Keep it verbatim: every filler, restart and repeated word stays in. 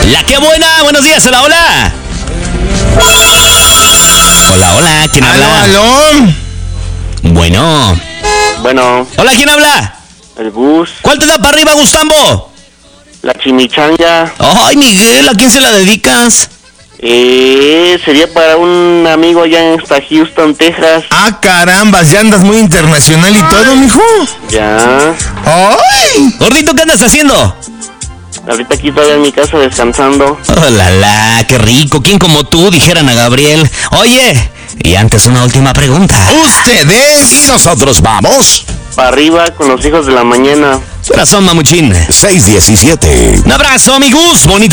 La que buena, buenos días, hola, hola. Hola, hola, ¿quién habla? Aló, aló. Bueno. Bueno. Hola, ¿quién habla? El Gus. ¿Cuál te da para arriba, Gustambo? La chimichanga. Ay, Miguel, ¿a quién se la dedicas? Eh, sería para un amigo allá en hasta Houston, Texas. Ah, caramba, ya andas muy internacional y todo, mijo. Ya. ¡Ay! Gordito, ¿qué andas haciendo? Ahorita aquí todavía en mi casa descansando. Oh, la, la, qué rico. ¿Quién como tú? Dijeran a Gabriel. Oye, y antes una última pregunta. Ustedes y nosotros vamos. Para arriba con los hijos de la mañana. Corazón, mamuchín. seis diecisiete. Un abrazo, amigos. Bonito.